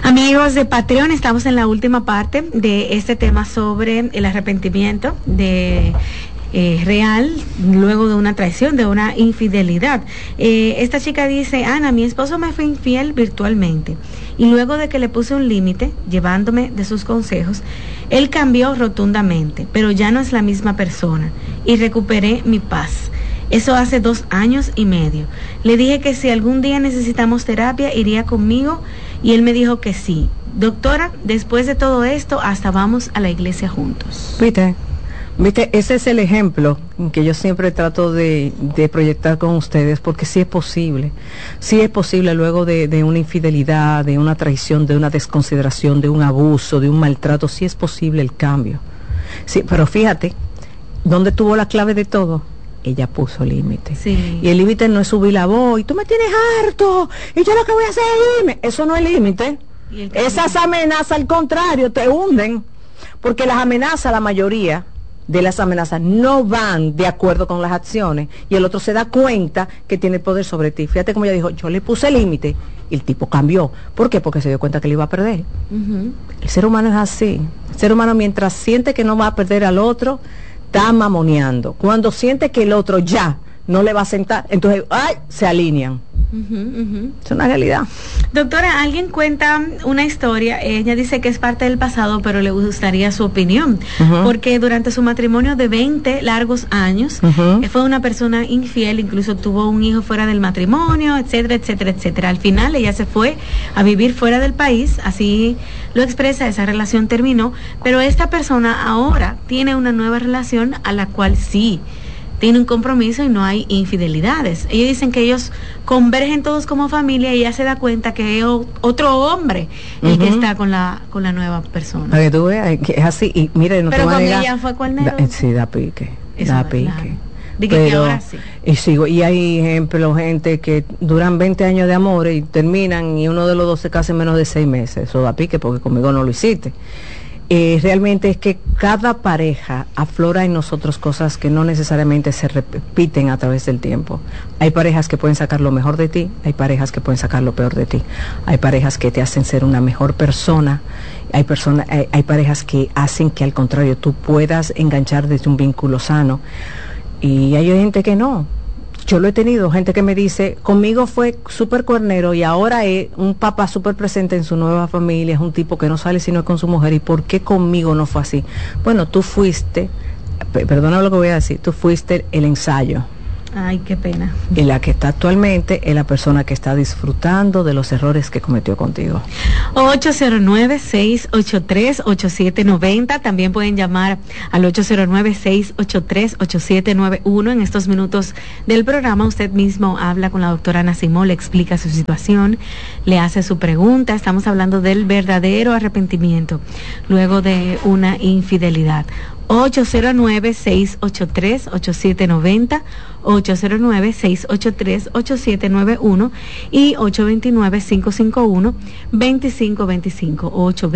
Amigos de Patreon, estamos en la última parte de este tema sobre el arrepentimiento real luego de una traición, de una infidelidad. Esta chica dice: Ana, mi esposo me fue infiel virtualmente y luego de que le puse un límite, llevándome de sus consejos, él cambió rotundamente, pero ya no es la misma persona y recuperé mi paz. Eso hace 2 años y medio. Le dije que si algún día necesitamos terapia, iría conmigo y él me dijo que sí. Doctora, después de todo esto, hasta vamos a la iglesia juntos. ¿Viste? Ese es el ejemplo que yo siempre trato de proyectar con ustedes, porque sí es posible luego de una infidelidad, de una traición, de una desconsideración, de un abuso, de un maltrato, sí es posible el cambio. Sí, pero fíjate, ¿dónde tuvo la clave de todo? Ella puso límite. Sí. Y el límite no es subir la voz, y tú me tienes harto, y yo lo que voy a hacer es irme. Eso no es límite. Esas amenazas, al contrario, te hunden, porque las amenazas, la mayoría de las amenazas no van de acuerdo con las acciones, y el otro se da cuenta que tiene poder sobre ti. Fíjate como ella dijo: yo le puse límite, y el tipo cambió. ¿Por qué? Porque se dio cuenta que le iba a perder. El ser humano es así. El ser humano, mientras siente que no va a perder al otro, está mamoneando. Cuando siente que el otro ya no le va a sentar, entonces se alinean. Es una realidad. Doctora, alguien cuenta una historia, ella dice que es parte del pasado, pero le gustaría su opinión, porque durante su matrimonio de 20 largos años, fue una persona infiel, incluso tuvo un hijo fuera del matrimonio, etcétera, etcétera, etcétera. Al final ella se fue a vivir fuera del país, así lo expresa, esa relación terminó, pero esta persona ahora tiene una nueva relación a la cual sí tiene un compromiso y no hay infidelidades. Ellos dicen que ellos convergen todos como familia y ella se da cuenta que es otro hombre el que está con la nueva persona. Para que tú veas, que es así. Y mire, no pero te con ella ella fue cuernero. Sí, da pique. Eso da es pique. claro. Dije que ahora sí. Y hay ejemplos, gente que duran 20 años de amor y terminan y uno de los dos se casa en menos de 6 meses. Eso da pique porque conmigo no lo hiciste. Realmente es que cada pareja aflora en nosotros cosas que no necesariamente se repiten a través del tiempo. Hay parejas que pueden sacar lo mejor de ti, hay parejas que pueden sacar lo peor de ti, hay parejas que te hacen ser una mejor persona, hay parejas que hacen que al contrario tú puedas enganchar desde un vínculo sano, y hay gente que no. Yo lo he tenido, gente que me dice: conmigo fue súper cuernero y ahora es un papá súper presente en su nueva familia, es un tipo que no sale sino con su mujer. ¿Y por qué conmigo no fue así? Bueno, tú fuiste, perdona lo que voy a decir, tú fuiste el ensayo. Ay, qué pena. Y la que está actualmente es la persona que está disfrutando de los errores que cometió contigo. 809-683-8790. También pueden llamar al 809-683-8791. En estos minutos del programa usted mismo habla con la doctora Ana Simón, le explica su situación, le hace su pregunta. Estamos hablando del verdadero arrepentimiento luego de una infidelidad. 809-683-8790, 809-683-8791 y 829-551-2525,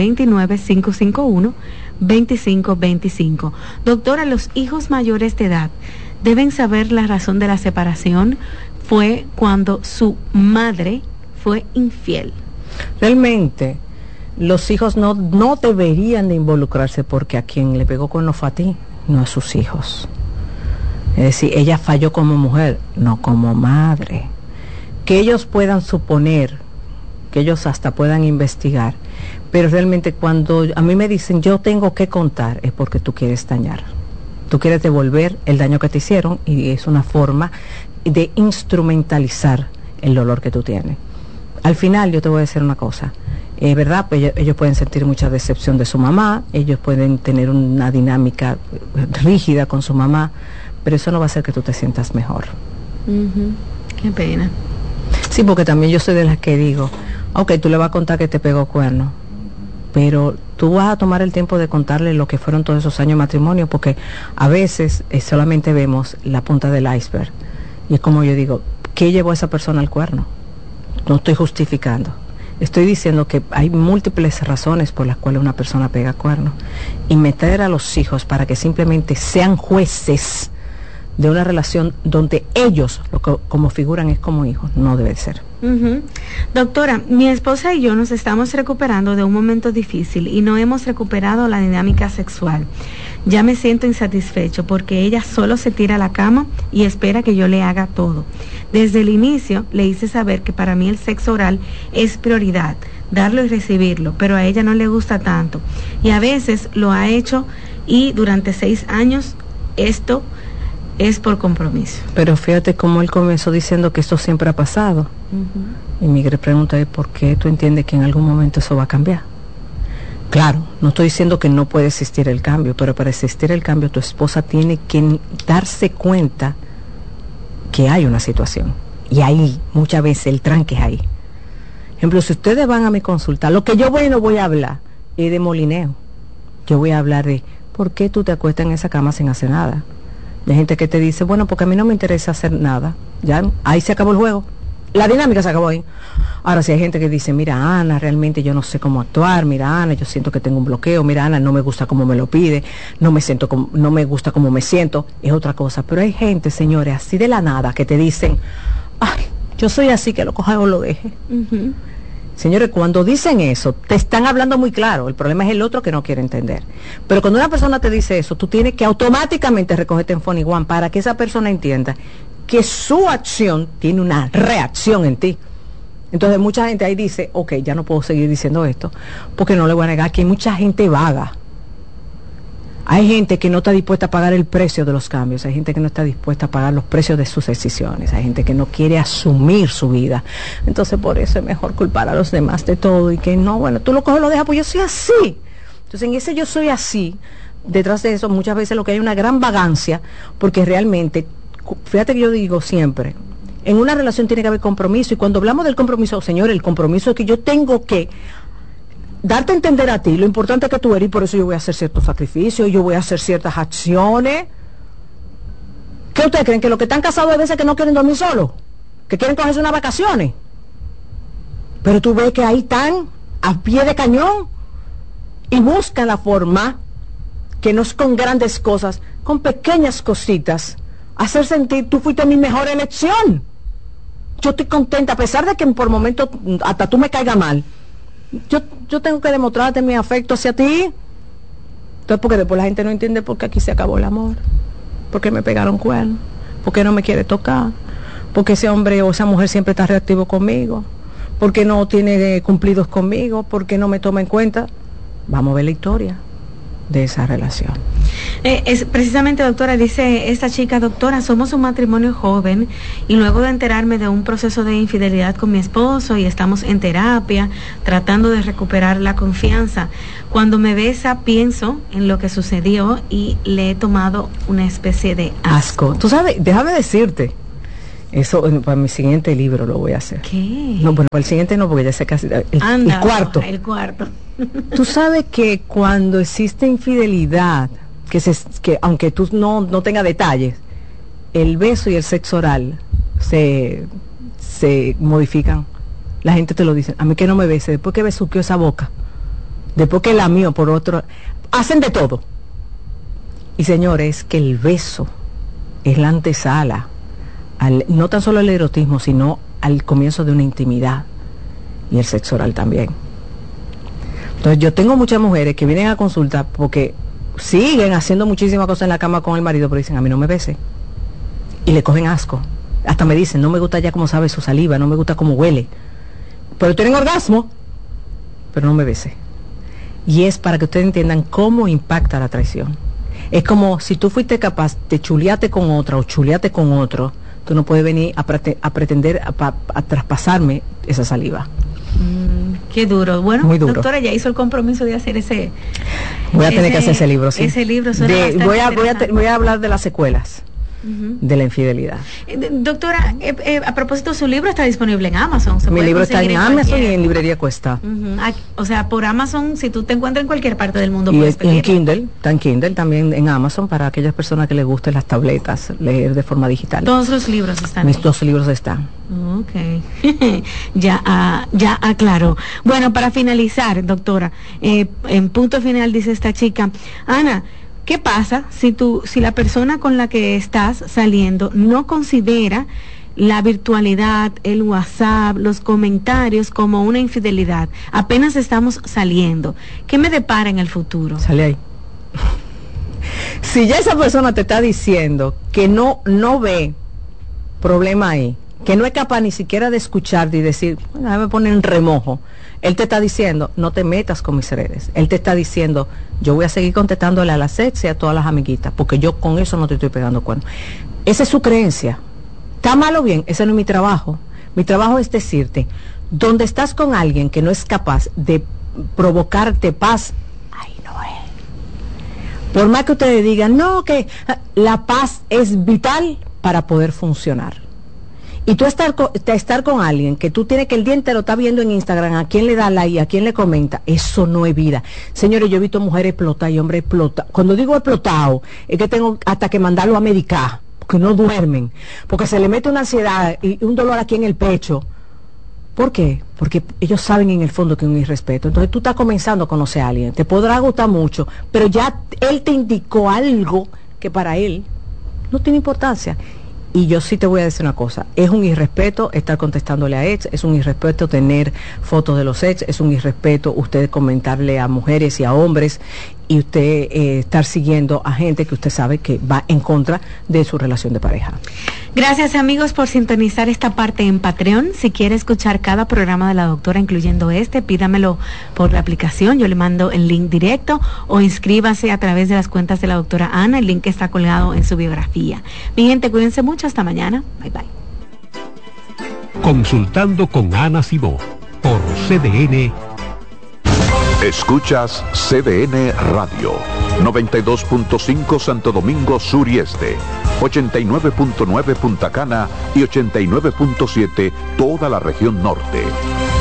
829-551-2525. Doctora, los hijos mayores de edad deben saber la razón de la separación. Fue cuando su madre fue infiel. Realmente los hijos no deberían de involucrarse, porque a quien le pegó cuerno fue a ti, no a sus hijos. Es decir, ella falló como mujer, no como madre. Que ellos puedan suponer, que ellos hasta puedan investigar, pero realmente cuando a mí me dicen yo tengo que contar, es porque tú quieres dañar. Tú quieres devolver el daño que te hicieron, y es una forma de instrumentalizar el dolor que tú tienes. Al final yo te voy a decir una cosa. ¿Verdad? Pues ellos pueden sentir mucha decepción de su mamá, ellos pueden tener una dinámica rígida con su mamá, pero eso no va a hacer que tú te sientas mejor. Qué pena. Sí, porque también yo soy de las que digo, ok, tú le vas a contar que te pegó cuerno, pero tú vas a tomar el tiempo de contarle lo que fueron todos esos años de matrimonio, porque a veces solamente vemos la punta del iceberg, y es como yo digo, ¿qué llevó a esa persona al cuerno? No estoy justificando. Estoy diciendo que hay múltiples razones por las cuales una persona pega cuerno, y meter a los hijos para que simplemente sean jueces de una relación donde ellos como figuran es como hijos, no debe ser. Doctora, mi esposa y yo nos estamos recuperando de un momento difícil y no hemos recuperado la dinámica sexual. Ya me siento insatisfecho porque ella solo se tira a la cama y espera que yo le haga todo. Desde el inicio le hice saber que para mí el sexo oral es prioridad, darlo y recibirlo, pero a ella no le gusta tanto. Y a veces lo ha hecho y durante 6 años esto es por compromiso. Pero fíjate cómo él comenzó diciendo que esto siempre ha pasado. Y mi pregunta es, ¿por qué tú entiendes que en algún momento eso va a cambiar? Claro, no estoy diciendo que no puede existir el cambio, pero para existir el cambio tu esposa tiene que darse cuenta que hay una situación. Y ahí, muchas veces, el tranque es ahí. Ejemplo, si ustedes van a mi consulta, lo que yo no voy a hablar es de molineo. Yo voy a hablar de, ¿por qué tú te acuestas en esa cama sin hacer nada? Hay gente que te dice, bueno, porque a mí no me interesa hacer nada. Ya, ahí se acabó el juego. La dinámica se acabó ahí. Ahora, si hay gente que dice, mira, Ana, realmente yo no sé cómo actuar. Mira, Ana, yo siento que tengo un bloqueo. Mira, Ana, no me gusta cómo me lo pide. No me gusta cómo me siento. Es otra cosa. Pero hay gente, señores, así de la nada, que te dicen, ay, yo soy así, que lo coja o lo deje. Señores, cuando dicen eso, te están hablando muy claro. El problema es el otro que no quiere entender. Pero cuando una persona te dice eso, tú tienes que automáticamente recogerte en Phone One para que esa persona entienda que su acción tiene una reacción en ti. Entonces mucha gente ahí dice, ok, ya no puedo seguir diciendo esto, porque no le voy a negar que hay mucha gente vaga. Hay gente que no está dispuesta a pagar el precio de los cambios, hay gente que no está dispuesta a pagar los precios de sus decisiones, hay gente que no quiere asumir su vida. Entonces por eso es mejor culpar a los demás de todo y que no, bueno, tú lo coges y lo dejas, pues yo soy así. Entonces en ese yo soy así, detrás de eso muchas veces lo que hay una gran vagancia, porque realmente, fíjate que yo digo siempre, en una relación tiene que haber compromiso, y cuando hablamos del compromiso, señor, el compromiso es que yo tengo que darte a entender a ti lo importante que tú eres, y por eso yo voy a hacer ciertos sacrificios, yo voy a hacer ciertas acciones. ¿Qué ustedes creen? ¿Que los que están casados hay veces que no quieren dormir solos? ¿Que quieren cogerse unas vacaciones? Pero tú ves que ahí están a pie de cañón y buscan la forma, que no es con grandes cosas, con pequeñas cositas, hacer sentir, tú fuiste mi mejor elección. Yo estoy contenta, a pesar de que por momentos hasta tú me caigas mal. Yo tengo que demostrarte mi afecto hacia ti. Entonces, porque después la gente no entiende por qué aquí se acabó el amor, porque me pegaron cuernos, porque no me quiere tocar, porque ese hombre o esa mujer siempre está reactivo conmigo, porque no tiene cumplidos conmigo, porque no me toma en cuenta. Vamos a ver la historia de esa relación. Es precisamente, doctora, dice esta chica, doctora, somos un matrimonio joven y luego de enterarme de un proceso de infidelidad con mi esposo y estamos en terapia tratando de recuperar la confianza. Cuando me besa pienso en lo que sucedió y le he tomado una especie de asco. Tú sabes, déjame decirte, eso para mi siguiente libro lo voy a hacer. ¿Qué? No, bueno, para el siguiente no, porque ya sé casi el cuarto. El cuarto. Tú sabes que cuando existe infidelidad, que aunque tú no tengas detalles, el beso y el sexo oral se modifican. La gente te lo dice, a mí que no me bese, después que besuqueo esa boca, después que la mío por otro, hacen de todo. Y señores, que el beso es la antesala, no tan solo al erotismo, sino al comienzo de una intimidad, y el sexo oral también. Entonces yo tengo muchas mujeres que vienen a consulta porque siguen haciendo muchísimas cosas en la cama con el marido, pero dicen, a mí no me bese, y le cogen asco. Hasta me dicen, no me gusta ya cómo sabe su saliva, no me gusta cómo huele, pero tienen orgasmo, pero no me bese. Y es para que ustedes entiendan cómo impacta la traición. Es como si tú fuiste capaz de chulearte con otra o chulearte con otro, tú no puedes venir a pretender a traspasarme esa saliva. Qué duro. Bueno, muy duro. Doctora, ya hizo el compromiso de hacer ese... Voy a tener que hacer ese libro, sí. Ese libro voy a hablar de las secuelas de la infidelidad. Doctora, a propósito, su libro está disponible en Amazon. Mi libro está en Amazon y en librería Cuesta. O sea, por Amazon, si tú te encuentras en cualquier parte del mundo, y puedes pedirlo. En Kindle, está en Kindle también en Amazon para aquellas personas que les gusten las tabletas, leer de forma digital. Todos los libros están. Mis 2 libros están. Ok. ya aclaró. Bueno, para finalizar, doctora, en punto final dice esta chica, Ana, ¿qué pasa si la persona con la que estás saliendo no considera la virtualidad, el WhatsApp, los comentarios como una infidelidad. Apenas estamos saliendo. ¿Qué me depara en el futuro? Sale ahí. Si ya esa persona te está diciendo que no ve problema ahí, que no es capaz ni siquiera de escucharte y decir, bueno, me pone en remojo, él te está diciendo, no te metas con mis redes. Él te está diciendo, yo voy a seguir contestándole a las ex y a todas las amiguitas, porque yo con eso no te estoy pegando cuernos. Esa es su creencia. ¿Está mal o bien? Ese no es mi trabajo. Mi trabajo es decirte, donde estás con alguien que no es capaz de provocarte paz, ahí no es. Por más que ustedes digan, no, que la paz es vital para poder funcionar. Y tú estar con alguien que tú tienes que el día entero está viendo en Instagram a quién le da like, a quién le comenta, eso no es vida. Señores, yo he visto mujeres explotadas y hombres explotados. Cuando digo explotado, es que tengo hasta que mandarlo a medicar, porque no duermen, porque se le mete una ansiedad y un dolor aquí en el pecho. ¿Por qué? Porque ellos saben en el fondo que es un irrespeto. Entonces tú estás comenzando a conocer a alguien, te podrá gustar mucho, pero ya él te indicó algo que para él no tiene importancia. Y yo sí te voy a decir una cosa, es un irrespeto estar contestándole a ex, es un irrespeto tener fotos de los ex, es un irrespeto usted comentarle a mujeres y a hombres y usted estar siguiendo a gente que usted sabe que va en contra de su relación de pareja. Gracias, amigos, por sintonizar esta parte en Patreon. Si quiere escuchar cada programa de la doctora, incluyendo pídamelo por la aplicación, yo le mando el link directo, o inscríbase a través de las cuentas de la doctora Ana, el link está colgado en su biografía. Mi gente, cuídense mucho, hasta mañana, bye bye. Consultando con Ana Simó por CDN. Escuchas CDN Radio, 92.5 Santo Domingo Sur y Este, 89.9 Punta Cana y 89.7 toda la región norte.